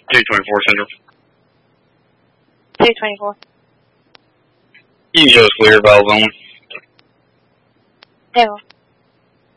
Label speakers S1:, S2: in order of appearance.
S1: 224 Central.
S2: 224.
S1: You can show us clear, valves only.
S2: Devil.